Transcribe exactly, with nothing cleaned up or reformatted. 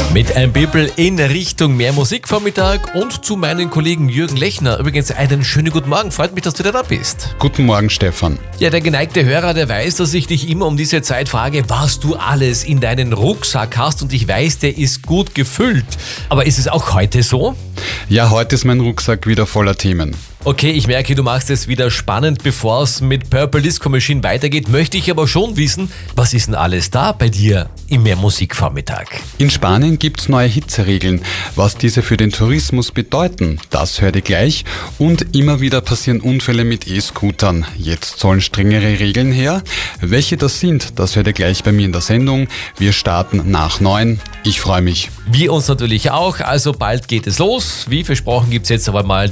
Mit ein Bibel in Richtung mehr Musikvormittag und zu meinen Kollegen Jürgen Lechner. Übrigens einen schönen guten Morgen, freut mich, dass du da bist. Guten Morgen, Stefan. Ja, der geneigte Hörer, der weiß, dass ich dich immer um diese Zeit frage, was du alles in deinen Rucksack hast, und ich weiß, der ist gut gefüllt. Aber ist es auch heute so? Ja, heute ist mein Rucksack wieder voller Themen. Okay, ich merke, du machst es wieder spannend. Bevor es mit Purple Disco Machine weitergeht, möchte ich aber schon wissen, was ist denn alles da bei dir im Mehr Musikvormittag? In Spanien gibt's neue Hitzeregeln. Was diese für den Tourismus bedeuten, das hört ihr gleich. Und immer wieder passieren Unfälle mit E-Scootern. Jetzt sollen strengere Regeln her. Welche das sind, das hört ihr gleich bei mir in der Sendung. Wir starten nach neun. Ich freue mich. Wir uns natürlich auch, also bald geht es los. Wie versprochen gibt's jetzt aber mal